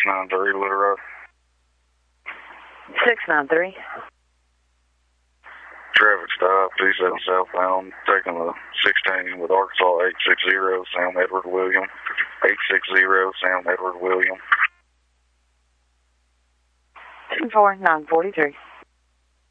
693 Little Road. 693. Traffic stop, 27 southbound, taking the 16 with Arkansas 860, Sam Edward William. 860, Sam Edward William. 24943.